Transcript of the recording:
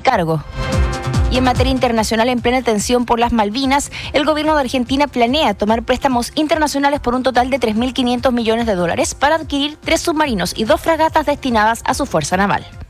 cargo. Y en materia internacional, en plena tensión por las Malvinas, el gobierno de Argentina planea tomar préstamos internacionales por un total de $3.500 millones para adquirir 3 submarinos y 2 fragatas destinadas a su fuerza naval.